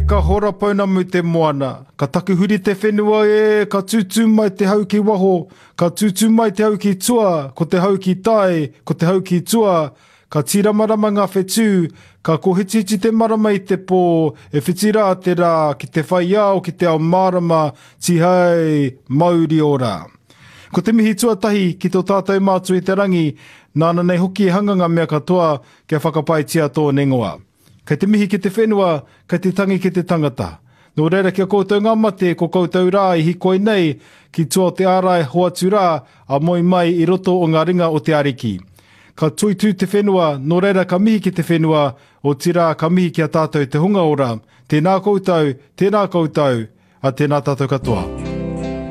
ka hora pauna mu te moana. Ka takuhuri te whenua ka tūtū mai te hau ki waho, ka tūtū mai te hau ki tua, ko te hau ki tae, ko te hau ki tua, ka tiramarama ngā whetū, ka kohititi te marama i te pō, e whitira te rā, ki te whai au, ki te ao marama, ti hei, mauri ora. Ko te mihi tuatahi ki tō tātou mātu i te rangi, nāna nei hoki e hanganga mea katoa kia whakapaitia tō nengoa. Kei te mihi ki te whenua, kei te tangi ki te tangata. Nō reira kia koutou ngā mate, ko koutou rā i hikoi nei, ki tua te ārai hoatu rā, a moi mai i roto o ngā ringa o te ariki. Ka tuitū te whenua, nō reira ka mihi ki te whenua, o tira ka mihi ki a tātou te hunga ora. Tēnā koutou, a tēnā tātou katoa.